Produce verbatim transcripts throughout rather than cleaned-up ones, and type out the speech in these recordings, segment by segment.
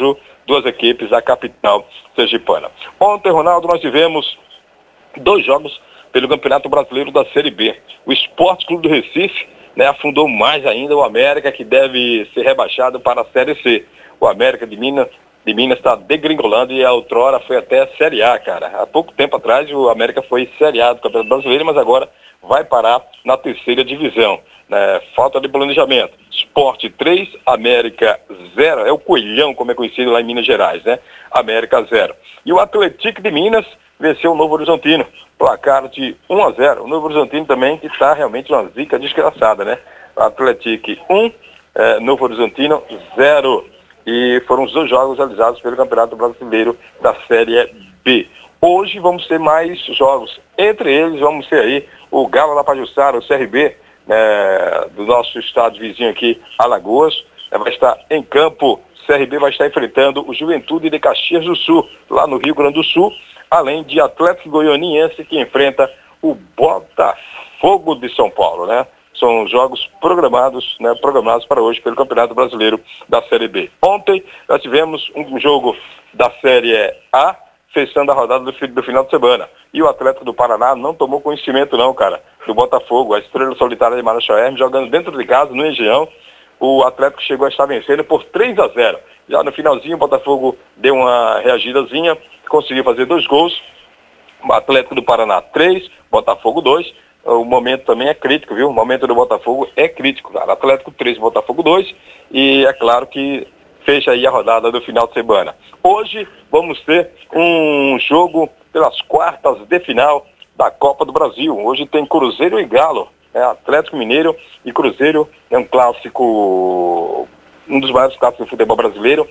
Aracaju, duas equipes da capital sergipana. Ontem, Ronaldo, nós tivemos dois jogos pelo Campeonato Brasileiro da Série B. O Esporte Clube do Recife, né, afundou mais ainda o América, que deve ser rebaixado para a Série C. O América de Minas de Minas está degringolando e a outrora foi até a Série A, cara. Há pouco tempo atrás o América foi Série A do Campeonato Brasileiro, mas agora vai parar na terceira divisão. Né? Falta de planejamento. Sport três, América zero. É o Coelhão, como é conhecido lá em Minas Gerais, né? América zero. E o Atlético de Minas venceu o Novo Horizontino. Placar de um a zero. O Novo Horizontino também que está realmente uma zica desgraçada, né? Atlético um, é, Novo Horizontino zero. E foram os dois jogos realizados pelo Campeonato Brasileiro da Série B. Hoje vamos ter mais jogos. Entre eles vamos ter aí o Galo da Pajuçara, o C R B, né, do nosso estado vizinho aqui, Alagoas, né, vai estar em campo. C R B vai estar enfrentando o Juventude de Caxias do Sul, lá no Rio Grande do Sul, além de Atlético Goianiense, que enfrenta o Botafogo de São Paulo, né? São jogos programados, né, programados para hoje pelo Campeonato Brasileiro da Série B. Ontem nós tivemos um jogo da Série A, fechando a rodada do, do final de semana. E o Atlético do Paraná não tomou conhecimento não, cara, do Botafogo. A Estrela Solitária de Marachoé Hermes, jogando dentro de casa, no Engenhão. O Atlético chegou a estar vencendo por três a zero. Já no finalzinho o Botafogo deu uma reagidazinha, conseguiu fazer dois gols. O Atlético do Paraná três, Botafogo dois. O momento também é crítico, viu? O momento do Botafogo é crítico, cara. Atlético três, Botafogo dois. E é claro que fecha aí a rodada do final de semana. Hoje vamos ter um jogo pelas quartas de final da Copa do Brasil. Hoje tem Cruzeiro e Galo, né? Atlético Mineiro e Cruzeiro. É um clássico, um dos maiores clássicos do futebol brasileiro.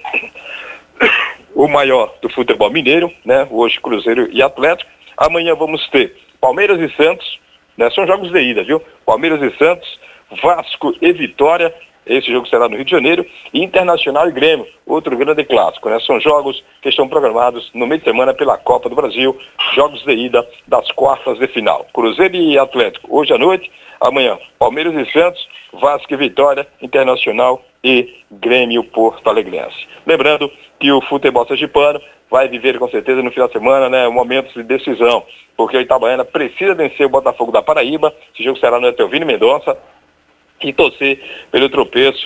O maior do futebol mineiro, né? Hoje Cruzeiro e Atlético. Amanhã vamos ter Palmeiras e Santos. Né, são jogos de ida, viu? Palmeiras e Santos, Vasco e Vitória, esse jogo será no Rio de Janeiro, e Internacional e Grêmio, outro grande clássico, né? São jogos que estão programados no meio de semana pela Copa do Brasil, jogos de ida das quartas de final. Cruzeiro e Atlético, hoje à noite, amanhã, Palmeiras e Santos, Vasco e Vitória, Internacional e Grêmio Porto Alegrense. Lembrando que o futebol sergipano vai viver com certeza no final de semana, né, momentos de decisão, porque o Itabaiana precisa vencer o Botafogo da Paraíba, esse jogo será no Etelvino Mendonça, e torcer pelo tropeço,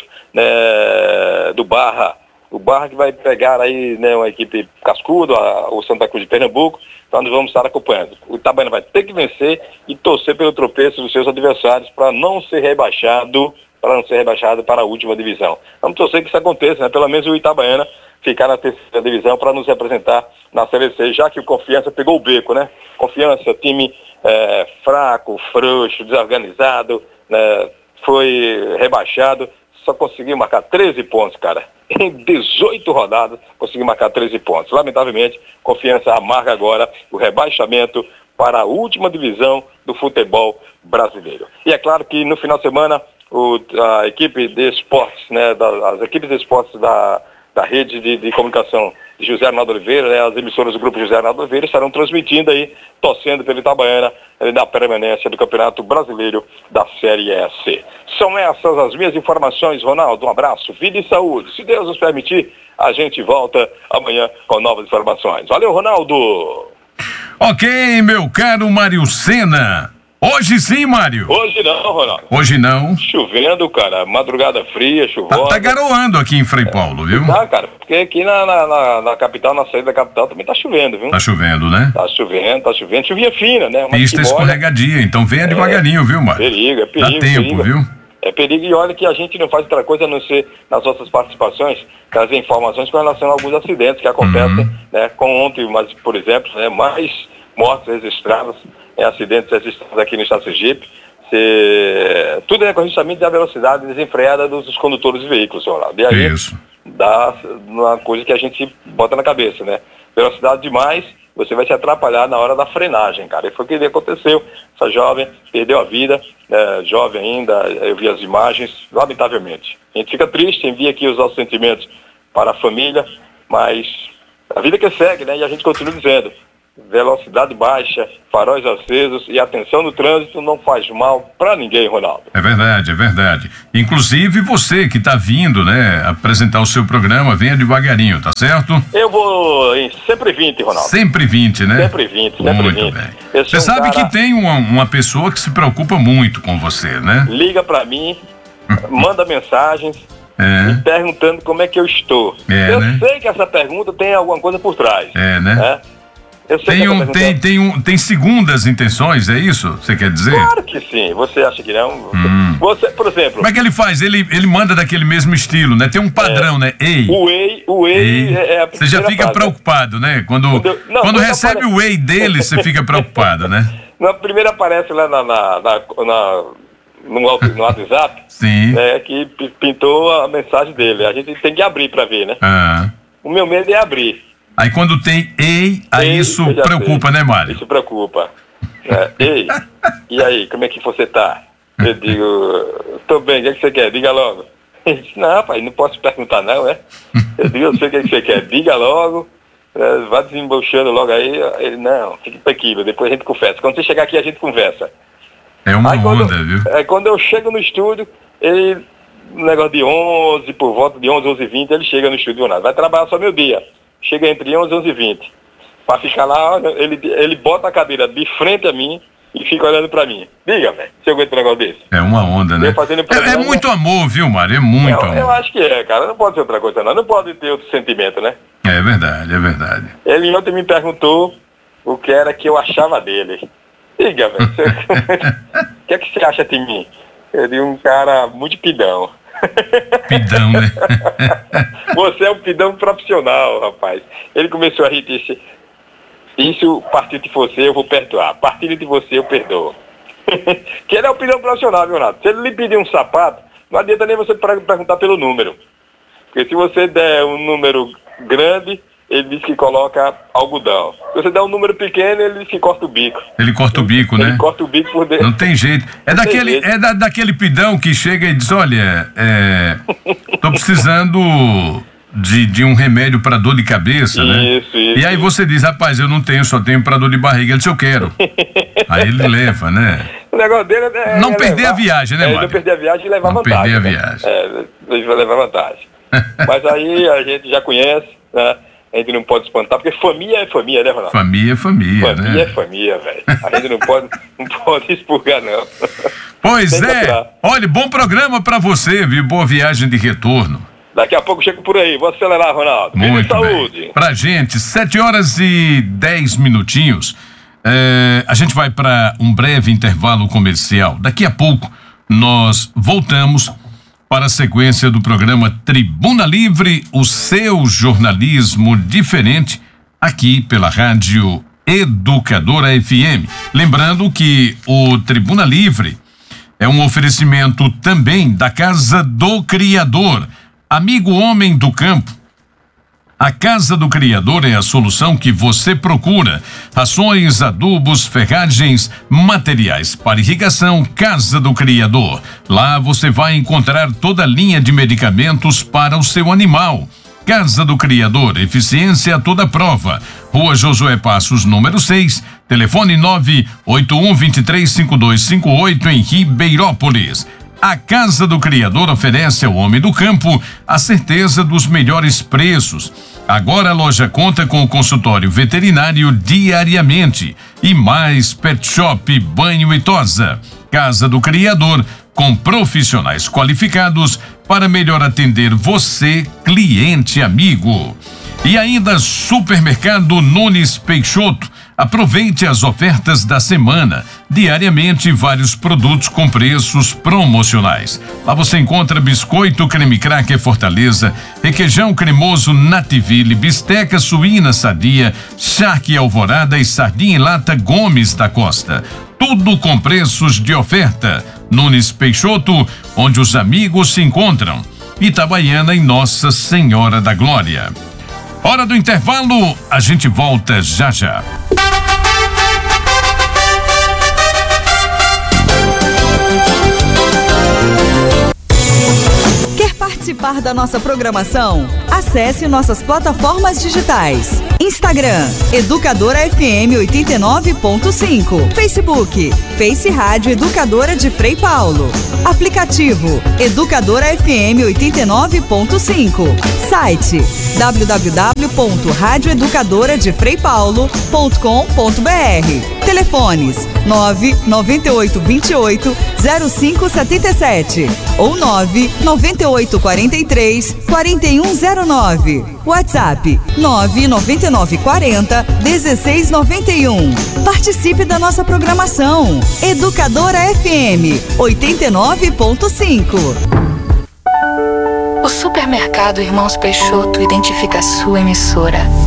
né, do Barra, o Barra que vai pegar aí, né, uma equipe cascuda, a, o Santa Cruz de Pernambuco, então nós vamos estar acompanhando. O Itabaiana vai ter que vencer e torcer pelo tropeço dos seus adversários para não ser rebaixado, para não ser rebaixado para a última divisão. Vamos torcer que isso aconteça, né, pelo menos o Itabaiana ficar na terceira divisão para nos representar na Série C, já que o Confiança pegou o beco, né? Confiança, time é, fraco, frouxo, desorganizado, né? Foi rebaixado, só conseguiu marcar treze pontos, cara. Em dezoito rodadas, conseguiu marcar treze pontos. Lamentavelmente, Confiança amarga agora o rebaixamento para a última divisão do futebol brasileiro. E é claro que no final de semana, o, a equipe de esportes, né? Da, as equipes de esportes da da rede de, de comunicação de José Arnaldo Oliveira, né, as emissoras do grupo José Arnaldo Oliveira estarão transmitindo aí, torcendo pelo Itabaiana eh, na permanência do Campeonato Brasileiro da Série C. São essas as minhas informações, Ronaldo. Um abraço, vida e saúde. Se Deus nos permitir, a gente volta amanhã com novas informações. Valeu, Ronaldo! Ok, meu caro Mário Sena. Hoje sim, Mário. Hoje não, Ronaldo. Hoje não. Chovendo, cara. Madrugada fria, chuvosa. Tá, tá garoando aqui em Frei Paulo, viu? Tá, cara. Porque aqui na, na, na, na capital, na saída da capital, também tá chovendo, viu? Tá chovendo, né? Tá chovendo, tá chovendo. Chuvinha fina, né? Mas pista escorregadia, então venha é, devagarinho, viu, Mário? Perigo, é perigo. Dá tempo, perigo. viu? É perigo, e olha que a gente não faz outra coisa a não ser, nas nossas participações, trazer informações com relação a alguns acidentes que acontecem, uhum. né? Com ontem, mas, por exemplo, né, mais mortes registradas, é, acidentes registrados aqui no estado de Sergipe. Se, tudo é justamente da velocidade desenfreada dos, dos condutores de veículos, senhor. E aí Isso. dá uma coisa que a gente bota na cabeça, né? Velocidade demais, você vai se atrapalhar na hora da frenagem, cara. E foi o que aconteceu. Essa jovem perdeu a vida, né, jovem ainda, eu vi as imagens, lamentavelmente. A gente fica triste, envia aqui os nossos sentimentos para a família, mas a vida que segue, né? E a gente continua dizendo, velocidade baixa, faróis acesos e atenção no trânsito não faz mal para ninguém, Ronaldo. É verdade, é verdade. Inclusive você que está vindo, né, apresentar o seu programa, venha devagarinho, tá certo? Eu vou em sempre vinte, Ronaldo. Sempre vinte, né? Sempre vinte, sempre muito vinte. Bem. Eu Você um sabe cara... que tem uma, uma pessoa que se preocupa muito com você, né? Liga para mim, manda mensagens, É. me perguntando como é que eu estou. É, eu né? sei que essa pergunta tem alguma coisa por trás. É, né? né? Eu sei Tem, que um, essa pergunta... tem, tem, um, tem segundas intenções, é isso? Você quer dizer? Claro que sim. Você acha que não? Hum. Você, por exemplo... Como é que ele faz? Ele, ele manda daquele mesmo estilo, né? Tem um padrão, é, né? Ei. O ei, o ei, ei. é a Você já fica frase, preocupado, né? Quando, quando, eu, não, quando quando recebe apare... o ei dele, você fica preocupado, né? Na primeira aparece lá na, na, na, na, no, no WhatsApp, Sim. né, que pintou a mensagem dele. A gente tem que abrir para ver, né? Ah. O meu medo é abrir. Aí quando tem ei, aí Ei, isso eu já preocupa, sei. né, Mário? Isso preocupa. É, ei, e aí, como é que você tá? Eu digo, tô bem, o que, é que você quer? Diga logo. Ele disse, não, pai, não posso perguntar não, é? Eu digo, eu sei o que, é que você quer, diga logo, é, vá desembolsando logo aí. Ele, não, fique tranquilo, depois a gente conversa. Quando você chegar aqui, a gente conversa. É uma aí, quando, onda, viu? É, quando eu chego no estúdio, ele, um negócio de onze, por volta de onze, onze e vinte, ele chega no estúdio, nada. Vai trabalhar só meu dia. Chega entre onze e onze e vinte. Pra ficar lá, ele, ele bota a cadeira de frente a mim e fica olhando pra mim. Diga, velho, se eu aguento um negócio desse. É uma onda, né? É, é muito amor, viu, Mário? É muito eu, amor. Eu acho que é, cara. Não pode ser outra coisa, não. Não pode ter outro sentimento, né? É verdade, é verdade. Ele ontem me perguntou o que era que eu achava dele. Diga, velho, o que é que você acha de mim? Eu digo, um cara muito pidão. Pidão, né? Você é um pidão profissional, rapaz. Ele começou a rir e disse, isso, a partir de você eu vou perdoar. A partir de você eu perdoo. Que ele é um pidão profissional, viu, Renato? Se ele lhe pedir um sapato, não adianta nem você perguntar pelo número. Porque se você der um número grande, ele diz que coloca algodão. Se você der um número pequeno, ele diz que corta o bico. Ele corta o bico, ele, né? Ele corta o bico por dentro. Não tem jeito. É, Não daquele, jeito. é da, daquele pidão que chega e diz, olha, é, tô precisando de, de um remédio para dor de cabeça, né? Isso, isso. E aí você diz, rapaz, eu não tenho, só tenho para dor de barriga. Ele disse, eu quero. Aí ele leva, né? O negócio dele é... Não é perder levar, a viagem, né, é, Mário? Não perder a viagem e levar não vantagem. Não perder a né? viagem. É, ele vai levar vantagem. Mas aí a gente já conhece, né? A gente não pode espantar, porque família é família, né, Ronaldo? Família é família, família né? é família, velho. A gente não pode, não pode expurgar, não. Pois é. Olha, bom programa pra você, viu? Boa viagem de retorno. Daqui a pouco eu chego por aí. Vou acelerar, Ronaldo. Muito saúde. Bem. Pra gente, sete horas e dez minutinhos. É, a gente vai para um breve intervalo comercial. Daqui a pouco nós voltamos para a sequência do programa Tribuna Livre, o seu jornalismo diferente, aqui pela Rádio Educadora F M. Lembrando que o Tribuna Livre é um oferecimento também da Casa do Criador, amigo homem do campo. A Casa do Criador é a solução que você procura. Rações, adubos, ferragens, materiais para irrigação. Casa do Criador. Lá você vai encontrar toda a linha de medicamentos para o seu animal. Casa do Criador, eficiência a toda prova. Rua Josué Passos, número seis, telefone nove oito um, dois três cinco dois cinco oito em Ribeirópolis. A Casa do Criador oferece ao homem do campo a certeza dos melhores preços. Agora a loja conta com o consultório veterinário diariamente e mais pet shop, banho e tosa. Casa do Criador, com profissionais qualificados para melhor atender você, cliente amigo. E ainda Supermercado Nunes Peixoto. Aproveite as ofertas da semana. Diariamente, vários produtos com preços promocionais. Lá você encontra biscoito creme cracker Fortaleza, requeijão cremoso Nativille, bisteca suína Sadia, charque Alvorada e sardinha em lata Gomes da Costa. Tudo com preços de oferta. Nunes Peixoto, onde os amigos se encontram. Itabaiana em Nossa Senhora da Glória. Hora do intervalo, a gente volta já já. Quer participar participar da nossa programação? Acesse nossas plataformas digitais. Instagram, Educadora F M oitenta e nove ponto cinco. Facebook, Face Rádio Educadora de Frei Paulo. Aplicativo, Educadora F M oitenta e nove ponto cinco. Site, w w w ponto rádio educadora de frei paulo ponto com ponto b r. Telefones nove nove oito dois oito zero cinco sete sete ou nove nove oito quatro três quatro um zero nove. WhatsApp nove nove nove quatro zero um seis nove um. Participe da nossa programação. Educadora F M oitenta e nove ponto cinco. O supermercado Irmãos Peixoto identifica a sua emissora.